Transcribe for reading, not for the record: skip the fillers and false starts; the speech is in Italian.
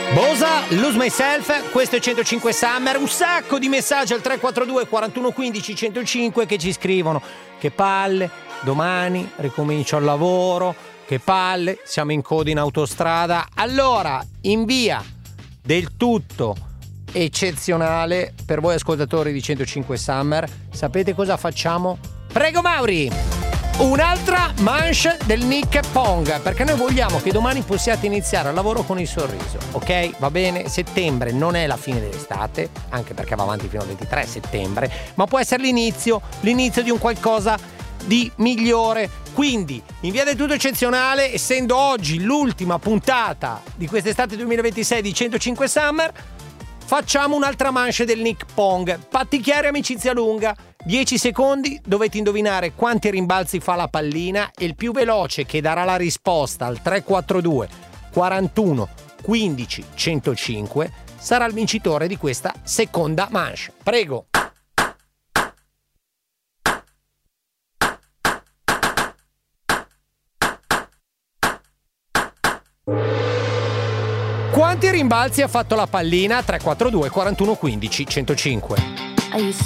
Bosa, Lose Myself, questo è 105 Summer, un sacco di messaggi al 342 41 15 105 che ci scrivono: che palle, domani ricomincio al lavoro, che palle, siamo in coda in autostrada. Allora, in via del tutto eccezionale per voi ascoltatori di 105 Summer, sapete cosa facciamo? Prego Mauri! Un'altra manche del Nick Pong, perché noi vogliamo che domani possiate iniziare il lavoro con il sorriso, ok? Va bene? Settembre non è la fine dell'estate, anche perché va avanti fino al 23 settembre, ma può essere l'inizio di un qualcosa di migliore. Quindi, in via del tutto eccezionale, essendo oggi l'ultima puntata di quest'estate 2026 di 105 Summer, facciamo un'altra manche del Nick Pong. Patti chiari, amicizia lunga. 10 secondi, dovete indovinare quanti rimbalzi fa la pallina e il più veloce che darà la risposta al 342 41 15 105 sarà il vincitore di questa seconda manche. Prego. Quanti rimbalzi ha fatto la pallina? 342 41 15 105.